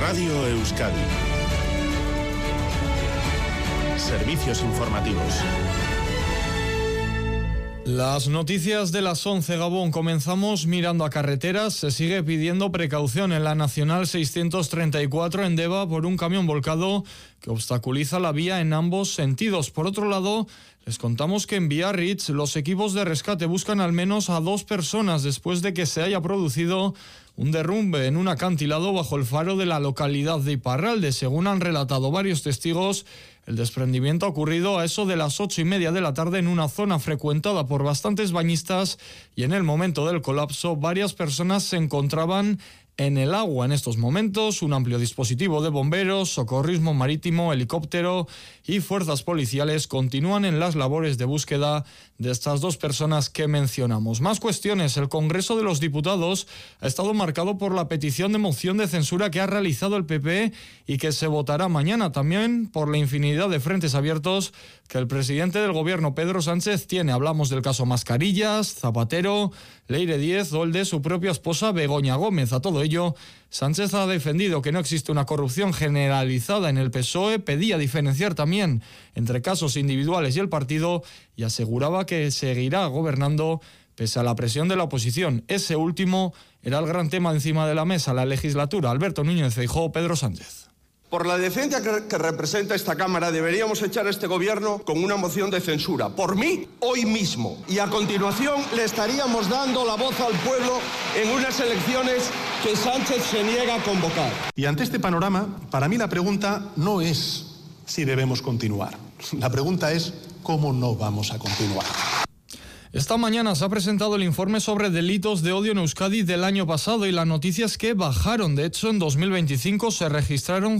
Radio Euskadi. Servicios informativos. Las noticias de las 11, Gabón. Comenzamos mirando a carreteras. Se sigue pidiendo precaución en la Nacional 634 en Deva por un camión volcado que obstaculiza la vía en ambos sentidos. Por otro lado, les contamos que en Biarritz los equipos de rescate buscan al menos a 2 personas después de que se haya producido un derrumbe en un acantilado bajo el faro de la localidad de Iparralde. Según han relatado varios testigos, el desprendimiento ha ocurrido a eso de las 8:30 de la tarde en una zona frecuentada por bastantes bañistas y en el momento del colapso varias personas se encontraban en el agua. En estos momentos, un amplio dispositivo de bomberos, socorrismo marítimo, helicóptero y fuerzas policiales continúan en las labores de búsqueda de estas 2 personas que mencionamos. Más cuestiones. El Congreso de los Diputados ha estado marcado por la petición de moción de censura que ha realizado el PP y que se votará mañana, también por la infinidad de frentes abiertos que el presidente del gobierno, Pedro Sánchez, tiene. Hablamos del caso Mascarillas, Zapatero, Leire Díez o el de su propia esposa Begoña Gómez. A todo ello, Sánchez ha defendido que no existe una corrupción generalizada en el PSOE, pedía diferenciar también entre casos individuales y el partido y aseguraba que seguirá gobernando pese a la presión de la oposición. Ese último era el gran tema encima de la mesa, la legislatura. Alberto Núñez Feijóo, Pedro Sánchez. Por la defensa que representa esta Cámara, deberíamos echar a este gobierno con una moción de censura. Por mí, hoy mismo. Y a continuación le estaríamos dando la voz al pueblo en unas elecciones que Sánchez se niega a convocar. Y ante este panorama, para mí la pregunta no es si debemos continuar. La pregunta es cómo no vamos a continuar. Esta mañana se ha presentado el informe sobre delitos de odio en Euskadi del año pasado y la noticia es que bajaron. De hecho, en 2025 se registraron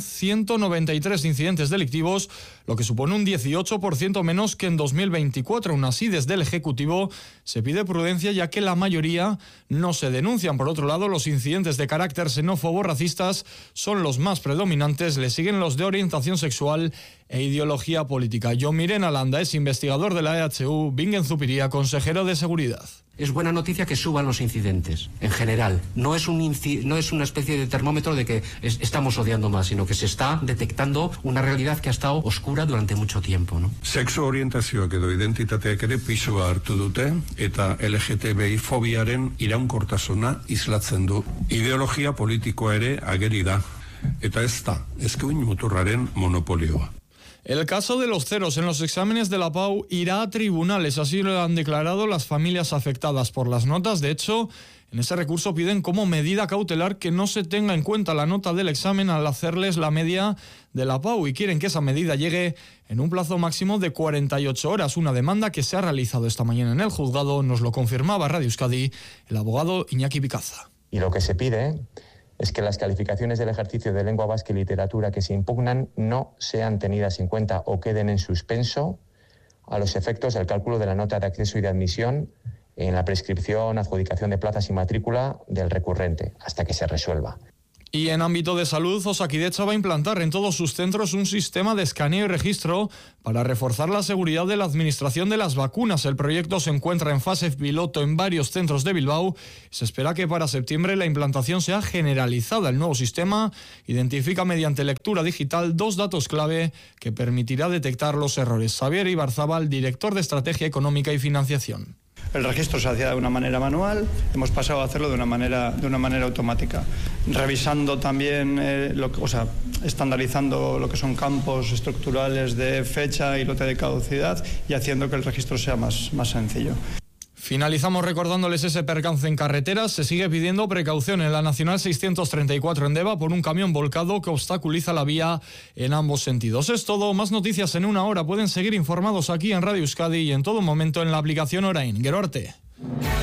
193 incidentes delictivos, lo que supone un 18% menos que en 2024. Aún así, desde el Ejecutivo se pide prudencia ya que la mayoría no se denuncian. Por otro lado, los incidentes de carácter xenófobo racistas son los más predominantes. Le siguen los de orientación sexual e ideología política. Jon Miren Alanda es investigador de la EHU, Bingen Zupiria, consejero de Seguridad. Es buena noticia que suban los incidentes, en general. No es una especie de termómetro de que estamos odiando más, sino que se está detectando una realidad que ha estado oscura durante mucho tiempo, ¿no? Sexo orientazioak edo identitateak ere pisua hartu dute eta LGTBI fobiaren iraunkortasuna islatzen du. Ideologia politikoa ere ageri da eta ez da eskuin muturraren monopolioa. El caso de los ceros en los exámenes de la PAU irá a tribunales, así lo han declarado las familias afectadas por las notas. De hecho, en ese recurso piden como medida cautelar que no se tenga en cuenta la nota del examen al hacerles la media de la PAU y quieren que esa medida llegue en un plazo máximo de 48 horas, una demanda que se ha realizado esta mañana en el juzgado, nos lo confirmaba Radio Euskadi el abogado Iñaki Picaza. Y lo que se pide es que las calificaciones del ejercicio de lengua vasca y literatura que se impugnan no sean tenidas en cuenta o queden en suspenso a los efectos del cálculo de la nota de acceso y de admisión en la prescripción, adjudicación de plazas y matrícula del recurrente, hasta que se resuelva. Y en ámbito de salud, Osakidetza va a implantar en todos sus centros un sistema de escaneo y registro para reforzar la seguridad de la administración de las vacunas. El proyecto se encuentra en fase piloto en varios centros de Bilbao. Se espera que para septiembre la implantación sea generalizada. El nuevo sistema identifica mediante lectura digital 2 datos clave que permitirá detectar los errores. Xavier Ibarzábal, director de Estrategia Económica y Financiación. El registro se hacía de una manera manual, hemos pasado a hacerlo de una manera automática, revisando también, estandarizando lo que son campos estructurales de fecha y lote de caducidad y haciendo que el registro sea más sencillo. Finalizamos recordándoles ese percance en carreteras. Se sigue pidiendo precaución en la Nacional 634 en Deva por un camión volcado que obstaculiza la vía en ambos sentidos. Es todo, más noticias en una hora. Pueden seguir informados aquí en Radio Euskadi y en todo momento en la aplicación Orain. Gero arte.